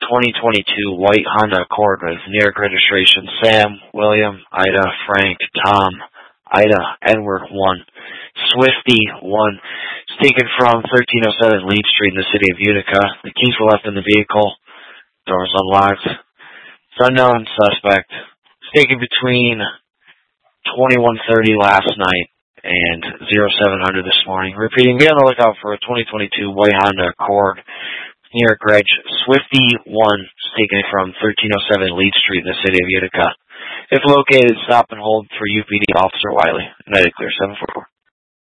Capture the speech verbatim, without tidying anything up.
twenty twenty-two white Honda Accord with New York registration Sam, William, Ida, Frank, Tom, Ida, Edward one. Swifty one. It's taken from thirteen oh seven Lead Street in the city of Utica. The keys were left in the vehicle. Doors unlocked. It's unknown suspect. It's taken between twenty-one thirty last night and oh seven hundred this morning. Repeating, be on the lookout for a twenty twenty-two white Honda Accord. New York Reg Swifty one, taken from thirteen oh seven Lead Street in the city of Utica. If located, stop and hold for U P D Officer Wiley. United Clear seven four four.